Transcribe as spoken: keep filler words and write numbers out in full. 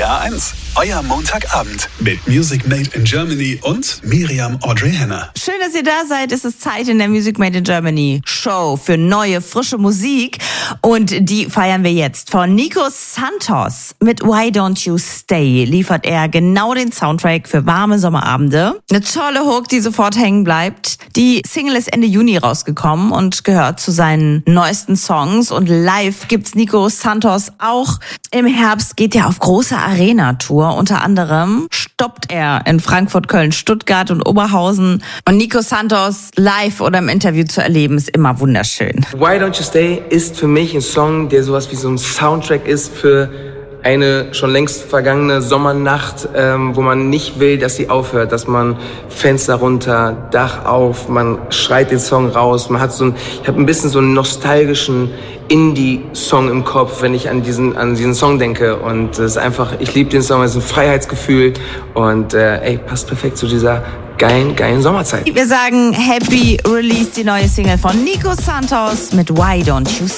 A eins, euer Montagabend mit Music Made in Germany und Miriam Audrey Henner. Schön, dass ihr da seid. Es ist Zeit in der Music Made in Germany Show für neue, frische Musik. Und die feiern wir jetzt. Von Nico Santos mit Why Don't You Stay liefert er genau den Soundtrack für warme Sommerabende. Eine tolle Hook, die sofort hängen bleibt. Die Single ist Ende Juni rausgekommen und gehört zu seinen neuesten Songs. Und live gibt's Nico Santos auch. Im Herbst geht er auf große Arena-Tour. Unter anderem stoppt er in Frankfurt, Köln, Stuttgart und Oberhausen. Und Nico Santos live oder im Interview zu erleben, ist immer wunderschön. Why Don't You Stay ist für mich ein Song, der sowas wie so ein Soundtrack ist für eine schon längst vergangene Sommernacht, ähm, wo man nicht will, dass sie aufhört, dass man Fenster runter, Dach auf, man schreit den Song raus, man hat so ein, ich habe ein bisschen so einen nostalgischen Indie-Song im Kopf, wenn ich an diesen an diesen Song denke, und es ist einfach, ich liebe den Song, es ist ein Freiheitsgefühl und äh, ey, passt perfekt zu dieser geilen, geilen Sommerzeit. Wir sagen Happy Release, die neue Single von Nico Santos mit Why Don't You Stay.